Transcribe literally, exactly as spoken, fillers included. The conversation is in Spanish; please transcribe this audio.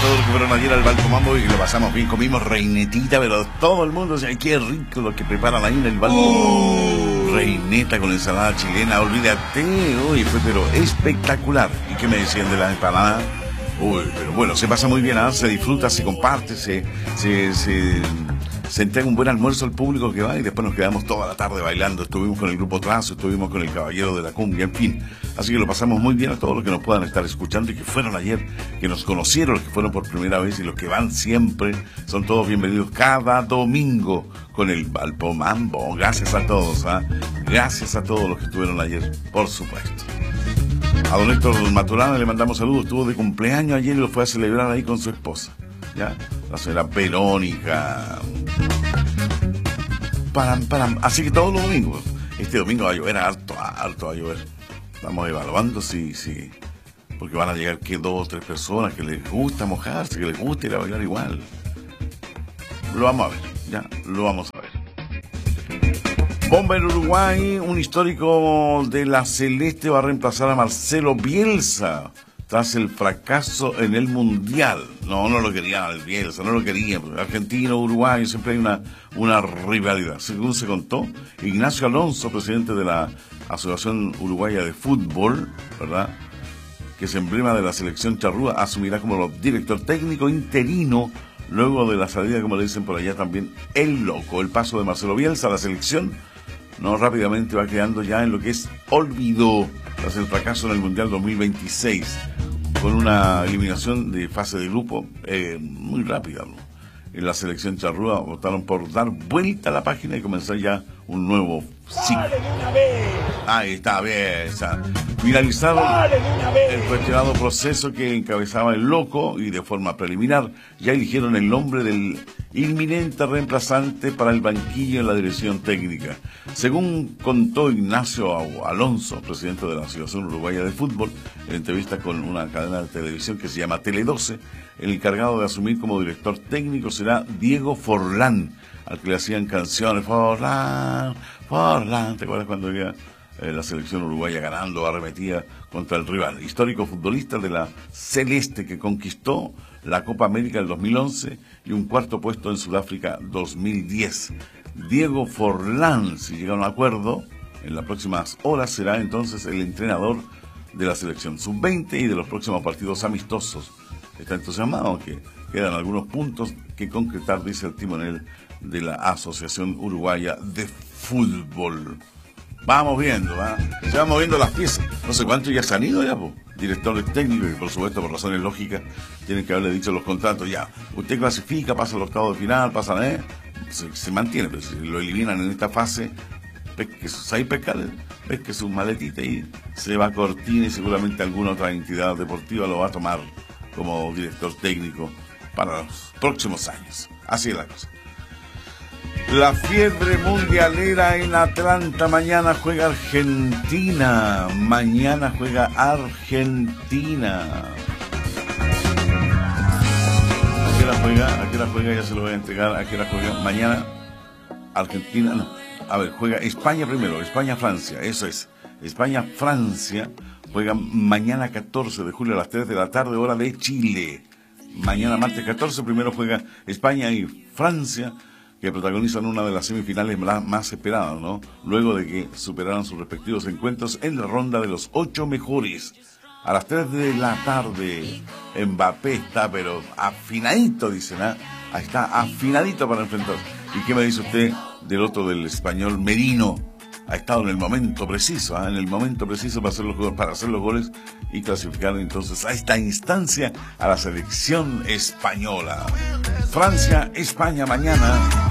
todos los que fueron ayer al Balco Mambo y lo pasamos bien, comimos reinetita, pero todo el mundo dice, qué rico lo que preparan ahí en el Balco. Uh. Reineta con ensalada chilena, olvídate, uy, fue pero espectacular. ¿Y qué me decían de la empanada? Uy, pero bueno, se pasa muy bien, ¿eh? Se disfruta, se comparte, se, se, se, se entrega un buen almuerzo al público que va y después nos quedamos toda la tarde bailando. Estuvimos con el grupo Trazo, estuvimos con el Caballero de la Cumbia, en fin. Así que lo pasamos muy bien a todos los que nos puedan estar escuchando y que fueron ayer, que nos conocieron, los que fueron por primera vez y los que van siempre. Son todos bienvenidos cada domingo con el Balco Mambo. Gracias a todos, ¿eh? Gracias a todos los que estuvieron ayer, por supuesto. A don Héctor Maturana le mandamos saludos, estuvo de cumpleaños ayer y lo fue a celebrar ahí con su esposa, ¿ya? La señora Verónica. Param, param. Así que todos los domingos, este domingo va a llover, harto, harto va a llover. Estamos evaluando si, si, porque van a llegar que dos o tres personas que les gusta mojarse, que les gusta ir a bailar igual. Lo vamos a ver, ya, lo vamos a ver. Bomba en Uruguay, un histórico de la Celeste va a reemplazar a Marcelo Bielsa tras el fracaso en el Mundial. No, no lo querían al Bielsa, no lo querían. Argentino, Uruguay, siempre hay una, una rivalidad. Según se contó, Ignacio Alonso, presidente de la Asociación Uruguaya de Fútbol, ¿verdad?, que es emblema de la selección charrúa, asumirá como director técnico interino luego de la salida, como le dicen por allá también, el loco. El paso de Marcelo Bielsa a la selección no rápidamente va quedando ya en lo que es olvido tras el fracaso en el Mundial dos mil veintiséis, con una eliminación de fase de grupo eh, muy rápida, ¿no? En la selección charrúa votaron por dar vuelta a la página y comenzar ya un nuevo ciclo. Ahí está, bien. Está. Finalizaron el cuestionado proceso que encabezaba el loco y de forma preliminar ya eligieron el nombre del inminente reemplazante para el banquillo en la dirección técnica. Según contó Ignacio Alonso, presidente de la Asociación Uruguaya de Fútbol, en entrevista con una cadena de televisión que se llama Tele doce, el encargado de asumir como director técnico será Diego Forlán, al que le hacían canciones, Forlán, Forlán, ¿te acuerdas cuando había eh, la selección uruguaya ganando, arremetía contra el rival? Histórico futbolista de la Celeste que conquistó la Copa América del dos mil once y un cuarto puesto en Sudáfrica dos mil diez. Diego Forlán, si llega a un acuerdo, en las próximas horas será entonces el entrenador de la selección sub veinte y de los próximos partidos amistosos. Está entusiasmado, aunque quedan algunos puntos que concretar, dice el timonel de la Asociación Uruguaya de Fútbol. Vamos viendo, ¿eh? Se van moviendo las piezas. No sé cuántos ya se han ido ya, pues. Directores técnicos y por supuesto por razones lógicas tienen que haberle dicho los contratos ya. Usted clasifica, pasa al octavo de final, pasa, ¿eh? Se, se mantiene, pero si lo eliminan en esta fase, pesque sus ahí pescales, pesque sus maletitas y se va a Cortina y seguramente alguna otra entidad deportiva lo va a tomar como director técnico para los próximos años. Así es la cosa. La fiebre mundialera en Atlanta. Mañana juega Argentina. Mañana juega Argentina. ¿A qué hora juega? ¿A qué hora juega? Ya se lo voy a entregar. ¿A qué hora juega? Mañana Argentina. No. A ver, juega España primero. España-Francia. Eso es. España-Francia. Juega mañana catorce de julio a las tres de la tarde, hora de Chile. Mañana martes catorce, primero juega España y Francia, que protagonizan una de las semifinales más esperadas, ¿no? Luego de que superaran sus respectivos encuentros en la ronda de los ocho mejores. A las tres de la tarde, Mbappé está, pero afinadito, dicen, ¿ah? Ahí está, afinadito para enfrentar. ¿Y qué me dice usted del otro, del español Merino? Ha estado en el momento preciso, ¿eh? en el momento preciso para hacer, los, para hacer los goles y clasificar entonces a esta instancia a la selección española. Francia, España mañana.